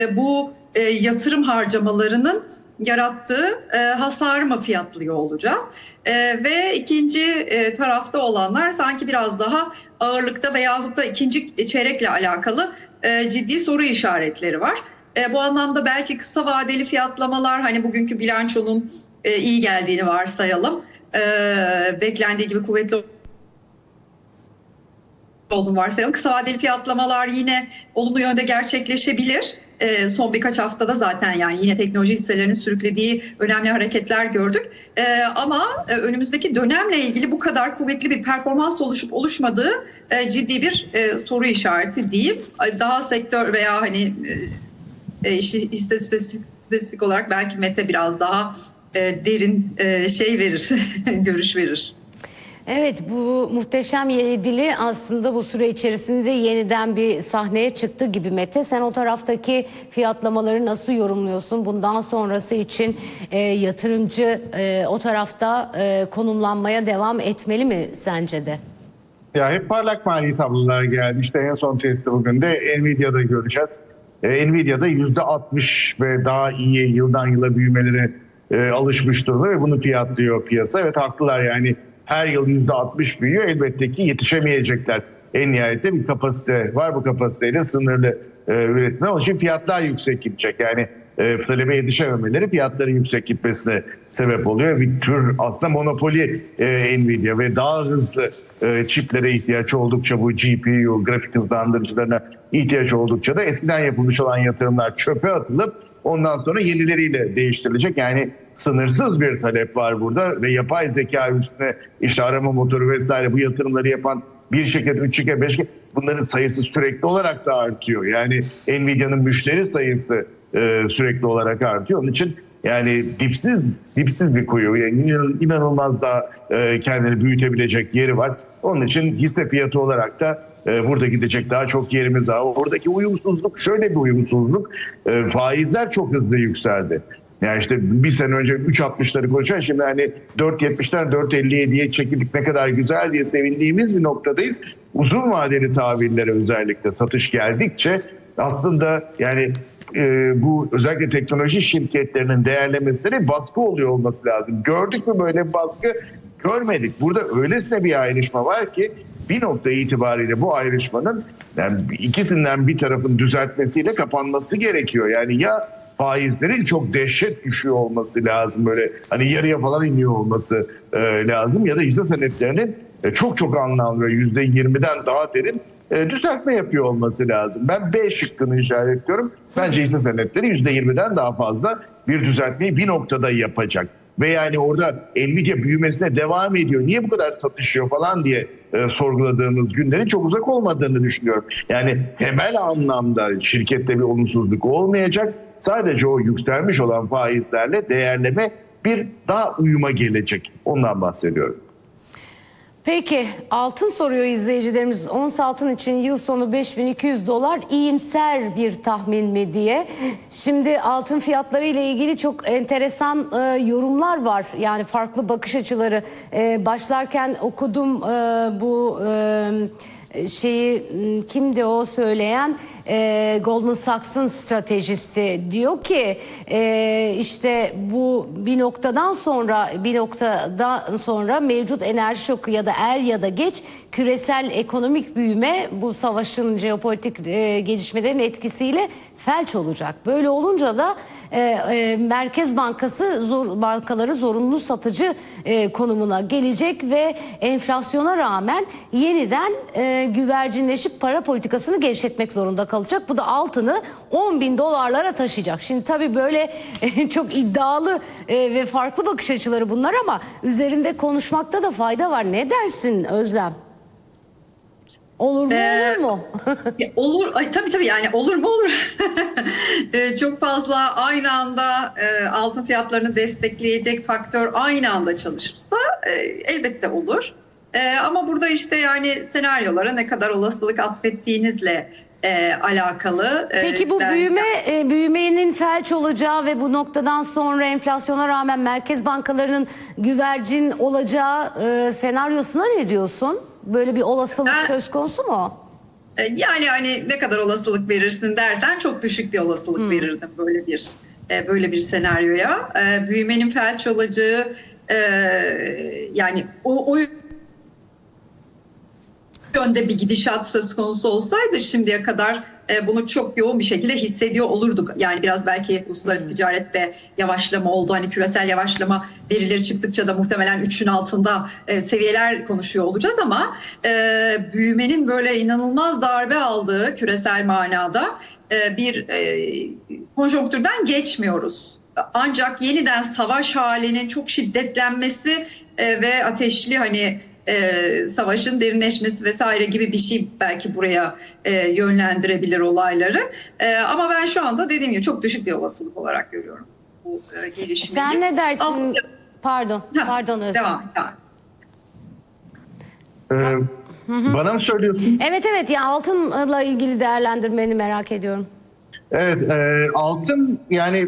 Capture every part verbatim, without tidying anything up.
bu e, yatırım harcamalarının yarattığı e, hasarı mı fiyatlıyor olacağız? E, ve ikinci e, tarafta olanlar sanki biraz daha ağırlıkta veyahut da ikinci çeyrekle alakalı e, ciddi soru işaretleri var. E, bu anlamda belki kısa vadeli fiyatlamalar, hani bugünkü bilançonun e, iyi geldiğini varsayalım. E, beklendiği gibi kuvvetli olduğunu varsayalım. Kısa vadeli fiyatlamalar yine olumlu yönde gerçekleşebilir. E, son birkaç haftada zaten yani yine teknoloji hisselerinin sürüklediği önemli hareketler gördük. E, ama e, önümüzdeki dönemle ilgili bu kadar kuvvetli bir performans oluşup oluşmadığı e, ciddi bir e, soru işareti diyeyim. Daha sektör veya hani e, hisse spesifik, spesifik olarak belki Mete biraz daha e, derin e, şey verir, görüş verir. Evet, bu muhteşem yedili aslında bu süre içerisinde yeniden bir sahneye çıktı gibi Mete. Sen o taraftaki fiyatlamaları nasıl yorumluyorsun? Bundan sonrası için e, yatırımcı e, o tarafta e, konumlanmaya devam etmeli mi sence de? Ya hep parlak mali tablolar geldi. İşte en son testi bugün de Nvidia'da göreceğiz. E, Nvidia'da yüzde altmış ve daha iyi yıldan yıla büyümelere e, alışmış durumda ve bunu fiyatlıyor piyasa. Evet, haklılar yani. Her yıl yüzde altmış büyüyor. Elbette ki yetişemeyecekler. En nihayetinde bir kapasite var. Bu kapasiteyle sınırlı e, üretme. Onun için fiyatlar yüksek gidecek. Yani e, talebe yetişememeleri fiyatların yüksek gitmesine sebep oluyor. Bir tür aslında monopoli e, Nvidia ve daha hızlı e, çiplere ihtiyaç oldukça, bu G P U, grafik hızlandırıcılarına ihtiyaç oldukça da eskiden yapılmış olan yatırımlar çöpe atılıp ondan sonra yenileriyle değiştirilecek. Yani sınırsız bir talep var burada ve yapay zeka üstüne işte arama motoru vesaire bu yatırımları yapan bir şirket, üç şirket, beş şirket, bunların sayısı sürekli olarak da artıyor. Yani Nvidia'nın müşteri sayısı e, sürekli olarak artıyor. Onun için yani dipsiz dipsiz bir kuyu. Yani inanılmaz da e, kendini büyütebilecek yeri var. Onun için hisse fiyatı olarak da burada gidecek daha çok yerimiz var. Oradaki uyumsuzluk şöyle bir uyumsuzluk. Faizler çok hızlı yükseldi. Yani işte bir sene önce üç altmışları konuşan şimdi hani dört yetmişten dört elli yediye çekildik, ne kadar güzel diye sevindiğimiz bir noktadayız. Uzun vadeli tahvillere özellikle satış geldikçe aslında yani e, bu özellikle teknoloji şirketlerinin değerlemesine baskı oluyor olması lazım. Gördük mü böyle bir baskı? Görmedik. Burada öylesine bir ayrışma var ki bir nokta itibariyle bu ayrışmanın yani ikisinden bir tarafın düzeltmesiyle kapanması gerekiyor. Yani ya faizlerin çok dehşet düşüyor olması lazım, böyle hani yarıya falan iniyor olması e, lazım, ya da hisse senetlerinin e, çok çok anlamlı yüzde yirmiden daha derin e, düzeltme yapıyor olması lazım. Ben B şıkkını işaretliyorum. Bence hisse senetleri yüzde yirmiden daha fazla bir düzeltmeyi bir noktada yapacak. Ve yani orada Nvidia büyümesine devam ediyor, niye bu kadar satışıyor falan diye e, sorguladığımız günlerin çok uzak olmadığını düşünüyorum. Yani temel anlamda şirkette bir olumsuzluk olmayacak. Sadece o yükselmiş olan faizlerle değerleme bir daha uyuma gelecek. Ondan bahsediyorum. Peki, altın soruyor izleyicilerimiz. Ons altın için yıl sonu beş bin iki yüz dolar iyimser bir tahmin mi diye. Şimdi altın fiyatları ile ilgili çok enteresan e, yorumlar var. Yani farklı bakış açıları. E, başlarken okudum e, bu e, şeyi, kimdi o söyleyen? E, Goldman Sachs'ın stratejisti diyor ki e, işte bu bir noktadan sonra bir noktadan sonra mevcut enerji şoku ya da er ya da geç küresel ekonomik büyüme bu savaşın jeopolitik e, gelişmelerin etkisiyle felç olacak. Böyle olunca da e, e, Merkez Bankası zor, bankaları zorunlu satıcı e, konumuna gelecek ve enflasyona rağmen yeniden e, güvercinleşip para politikasını gevşetmek zorunda kalacak. Bu da altını on bin dolarlara taşıyacak. Şimdi tabii böyle e, çok iddialı e, ve farklı bakış açıları bunlar ama üzerinde konuşmakta da fayda var. Ne dersin Özlem? Olur mu, ee, olur mu? olur, ay, tabii tabii yani olur mu olur. e, çok fazla aynı anda e, altın fiyatlarını destekleyecek faktör aynı anda çalışırsa e, elbette olur. E, ama burada işte yani senaryolara ne kadar olasılık atfettiğinizle e, alakalı. E, Peki bu ben... büyüme e, büyümenin felç olacağı ve bu noktadan sonra enflasyona rağmen merkez bankalarının güvercin olacağı e, senaryosuna ne diyorsun? Böyle bir olasılık ben, söz konusu mu? E, Yani hani ne kadar olasılık verirsin dersen çok düşük bir olasılık hmm. verirdim böyle bir e, böyle bir senaryoya. E, büyümenin felç olacağı e, yani o, o yönde bir gidişat söz konusu olsaydı şimdiye kadar e, bunu çok yoğun bir şekilde hissediyor olurduk. Yani biraz belki uluslararası hmm. ticarette yavaşlama oldu. Hani küresel yavaşlama verileri çıktıkça da muhtemelen üçün altında e, seviyeler konuşuyor olacağız ama e, büyümenin böyle inanılmaz darbe aldığı küresel manada e, bir e, konjonktürden geçmiyoruz. Ancak yeniden savaş halinin çok şiddetlenmesi e, ve ateşli hani Ee, savaşın derinleşmesi vesaire gibi bir şey belki buraya e, yönlendirebilir olayları. E, ama ben şu anda dediğim gibi çok düşük bir olasılık olarak görüyorum bu e, gelişmeyi. Sen ne dersin? Alt... Pardon, pardon Özlem. Devam, devam. Ee, bana mı söylüyorsun? Evet evet, ya altınla ilgili değerlendirmeni merak ediyorum. Evet, e, altın yani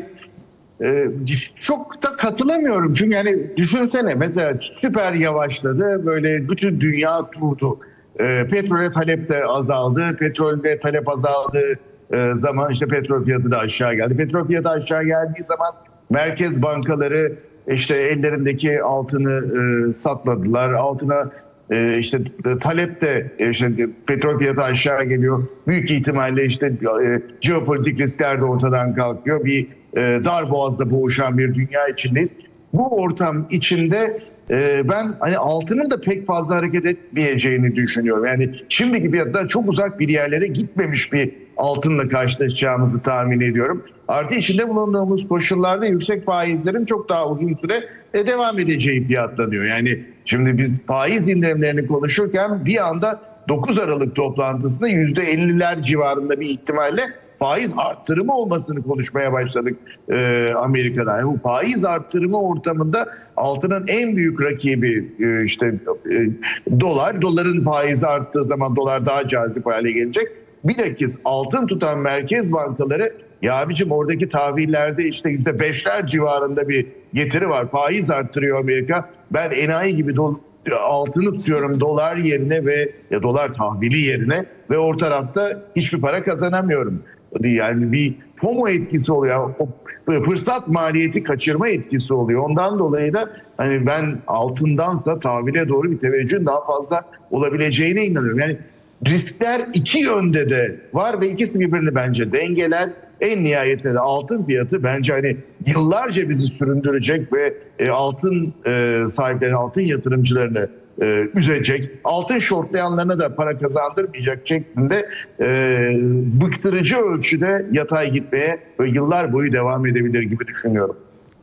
e, çok da katılamıyorum çünkü yani düşünsene mesela süper yavaşladı, böyle bütün dünya durdu. E, petrole talep de azaldı, petrolde talep azaldığı e, zaman işte petrol fiyatı da aşağı geldi. Petrol fiyatı aşağı geldiği zaman merkez bankaları işte ellerindeki altını e, satmadılar, altına Ee, işte talep de işte petrol fiyatı aşağı geliyor. Büyük ihtimalle işte e, jeopolitik riskler de ortadan kalkıyor. Bir e, dar boğazda boğuşan bir dünya içindeyiz. Bu ortam içinde e, ben hani altının da pek fazla hareket etmeyeceğini düşünüyorum. Yani şimdiki fiyatlar çok uzak bir yerlere gitmemiş bir altınla karşılaşacağımızı tahmin ediyorum. Artı içinde bulunduğumuz koşullarda yüksek faizlerin çok daha uzun süre devam edeceği fiyatlanıyor. Yani şimdi biz faiz indirimlerini konuşurken bir anda dokuz Aralık toplantısında yüzde elliler civarında bir ihtimalle faiz arttırımı olmasını konuşmaya başladık e, Amerika'da. Yani bu faiz arttırımı ortamında altının en büyük rakibi e, işte e, dolar. Doların faizi arttığı zaman dolar daha cazip hale gelecek. Bilakis altın tutan merkez bankaları, ya abicim oradaki tahvillerde işte yüzde beşler civarında bir getiri var. Faiz arttırıyor Amerika. Ben enayi gibi do- altını tutuyorum dolar yerine ve ya dolar tahvili yerine ve o tarafta hiçbir para kazanamıyorum. Yani bir FOMO etkisi oluyor. O fırsat maliyeti kaçırma etkisi oluyor. Ondan dolayı da hani ben altındansa tahvile doğru bir teveccühün daha fazla olabileceğine inanıyorum. Yani riskler iki yönde de var ve ikisi birbirini bence dengeler. En nihayetinde de altın fiyatı bence hani yıllarca bizi süründürecek ve e, altın e, sahipleri, altın yatırımcılarını e, üzecek. Altın shortlayanlarına da para kazandırmayacak şeklinde e, bıktırıcı ölçüde yatay gitmeye ve yıllar boyu devam edebilir gibi düşünüyorum.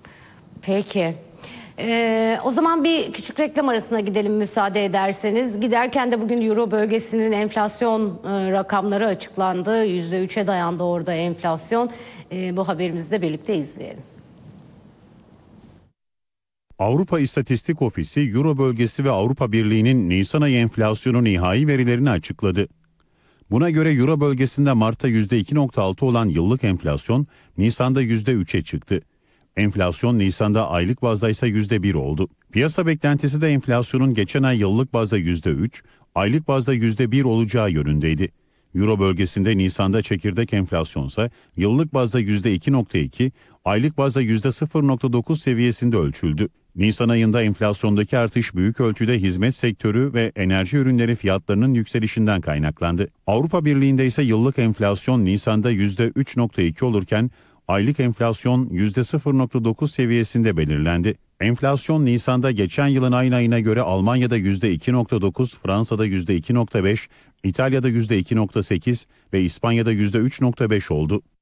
Peki. Ee, o zaman bir küçük reklam arasına gidelim müsaade ederseniz. Giderken de bugün Euro bölgesinin enflasyon e, rakamları açıklandı. yüzde üçe dayandı orada enflasyon. E, bu haberimizi de birlikte izleyelim. Avrupa İstatistik Ofisi, Euro bölgesi ve Avrupa Birliği'nin Nisan ayı enflasyonu nihai verilerini açıkladı. Buna göre Euro bölgesinde Mart'ta yüzde iki virgül altı olan yıllık enflasyon Nisan'da yüzde üçe çıktı. Enflasyon Nisan'da aylık bazda ise yüzde bir oldu. Piyasa beklentisi de enflasyonun geçen ay yıllık bazda yüzde üç, aylık bazda yüzde bir olacağı yönündeydi. Euro bölgesinde Nisan'da çekirdek enflasyonsa yıllık bazda yüzde iki virgül iki, aylık bazda yüzde sıfır virgül dokuz seviyesinde ölçüldü. Nisan ayında enflasyondaki artış büyük ölçüde hizmet sektörü ve enerji ürünleri fiyatlarının yükselişinden kaynaklandı. Avrupa Birliği'nde ise yıllık enflasyon Nisan'da yüzde üç virgül iki olurken aylık enflasyon yüzde sıfır virgül dokuz seviyesinde belirlendi. Enflasyon Nisan'da geçen yılın aynı ayına göre Almanya'da yüzde iki virgül dokuz, Fransa'da yüzde iki virgül beş, İtalya'da yüzde iki virgül sekiz ve İspanya'da yüzde üç virgül beş oldu.